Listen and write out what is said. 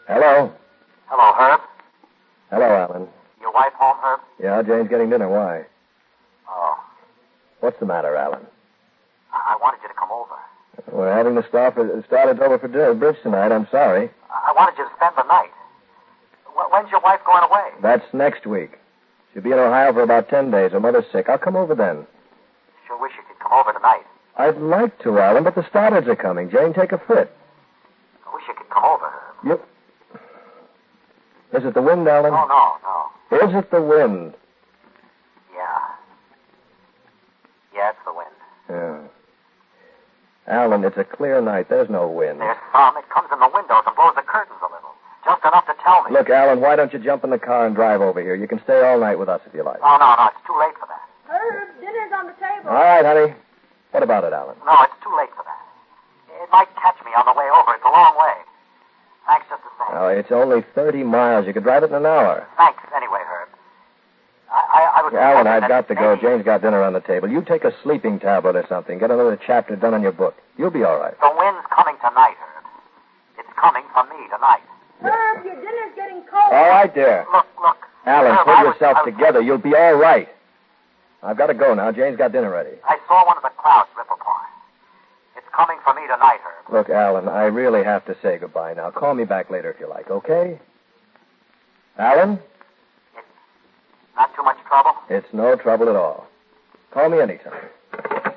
Hello? Hello, Herb. Hello, Alan. Your wife home, Herb? Yeah, Jane's getting dinner. Why? Oh, What's the matter, Alan? I wanted you to come over. We're having the started over for bridge tonight. I'm sorry. I wanted you to spend the night. When's your wife going away? That's next week. She'll be in Ohio for about 10 days. Her mother's sick. I'll come over then. Sure wish you could come over tonight. I'd like to, Alan, but the starters are coming. Jane, take a fit. I wish you could come over, Herb. Is it the wind, Alan? Oh, no. Is it the wind? Yeah. Yeah, it's the wind. Yeah. Alan, it's a clear night. There's no wind. There's some. It comes in the windows and blows the curtains a little. Just enough to tell me. Look, Alan, why don't you jump in the car and drive over here? You can stay all night with us if you like. Oh, no. It's too late for that. Herb, dinner's on the table. All right, honey. What about it, Alan? No, it's too late for that. It might catch me on the way over. It's a long way. Thanks just the same. Oh, it's only 30 miles. You could drive it in an hour. Thanks anyway, Herb. I was... Alan, I've that got to go. maybe- Jane's got dinner on the table. You take a sleeping tablet or something. Get another chapter done on your book. You'll be all right. The wind's coming tonight, Herb. It's coming for me tonight. Herb, your dinner's getting cold. All right, dear. Look. Alan, Herb, pull I was- yourself I was- together. You'll be all right. I've got to go now. Jane's got dinner ready. I saw one of the clouds slip apart. It's coming for me tonight, Herb. Look, Alan, I really have to say goodbye now. Call me back later if you like, okay? Alan? It's not too much trouble? It's no trouble at all. Call me anytime.